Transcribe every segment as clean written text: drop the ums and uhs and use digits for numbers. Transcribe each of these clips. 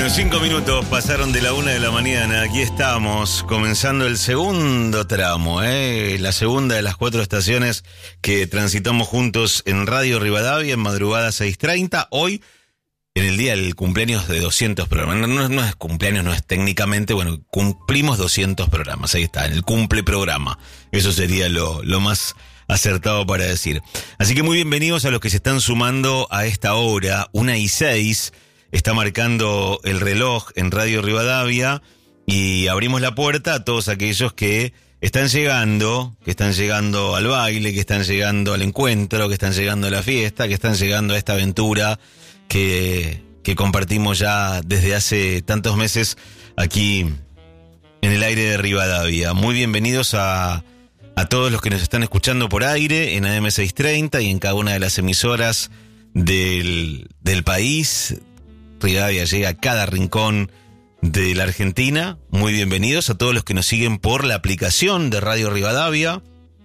Bueno, 5 minutos pasaron de la 1 de la mañana. Aquí estamos, comenzando el segundo tramo, la segunda de las 4 estaciones que transitamos juntos en Radio Rivadavia, en madrugada 6:30. Hoy, en el día del cumpleaños de 200 programas. No es cumpleaños, no es técnicamente, bueno, cumplimos 200 programas. Ahí está, en el cumple programa. Eso sería lo más acertado para decir. Así que muy bienvenidos a los que se están sumando a esta hora, 1:06. Está marcando el reloj en Radio Rivadavia y abrimos la puerta a todos aquellos que están llegando al baile, que están llegando al encuentro, que están llegando a la fiesta, que están llegando a esta aventura que compartimos ya desde hace tantos meses aquí en el aire de Rivadavia. Muy bienvenidos a todos los que nos están escuchando por aire en AM 630 y en cada una de las emisoras del país. Rivadavia llega a cada rincón de la Argentina. Muy bienvenidos a todos los que nos siguen por la aplicación de Radio Rivadavia.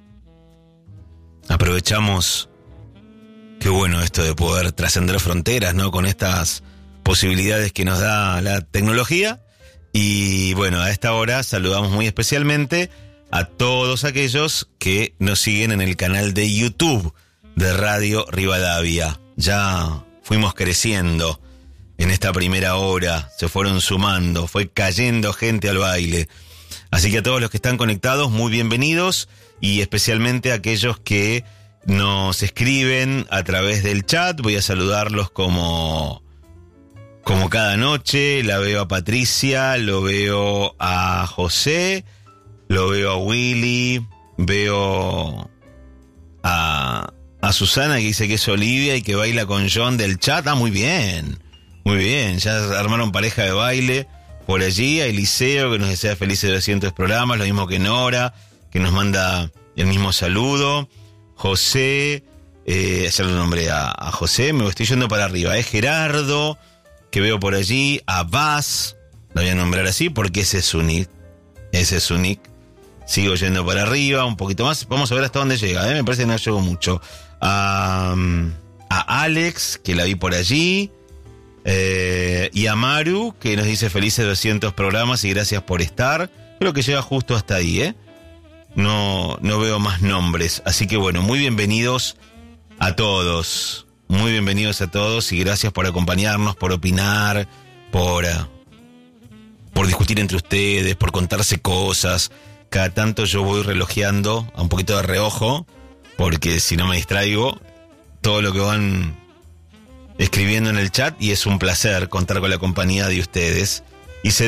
Aprovechamos, qué bueno esto de poder trascender fronteras, ¿no? Con estas posibilidades que nos da la tecnología. Y bueno, a esta hora saludamos muy especialmente a todos aquellos que nos siguen en el canal de YouTube de Radio Rivadavia. Ya fuimos creciendo. En esta primera hora se fueron sumando, fue cayendo gente al baile. Así que a todos los que están conectados, muy bienvenidos, y especialmente a aquellos que nos escriben a través del chat. Voy a saludarlos como cada noche. La veo a Patricia, lo veo a José, lo veo a Willy, veo a Susana, que dice que es Olivia y que baila con John del chat. Ah, muy bien. Muy bien, ya armaron pareja de baile por allí. A Eliseo, que nos desea felices 200 programas, lo mismo que Nora, que nos manda el mismo saludo. José, ya lo nombré a José, me estoy yendo para arriba. Gerardo, que veo por allí. A Baz, lo voy a nombrar así porque ese es su nick. Sigo yendo para arriba, un poquito más. Vamos a ver hasta dónde llega, me parece que no llegó mucho. A Alex, que la vi por allí. Y a Maru, que nos dice felices 200 programas y gracias por estar. Creo que llega justo hasta ahí, No veo más nombres. Así que bueno, muy bienvenidos a todos. Muy bienvenidos a todos y gracias por acompañarnos, por opinar, por discutir entre ustedes, por contarse cosas. Cada tanto yo voy relojeando a un poquito de reojo, porque si no me distraigo, todo lo que van escribiendo en el chat, y es un placer contar con la compañía de ustedes.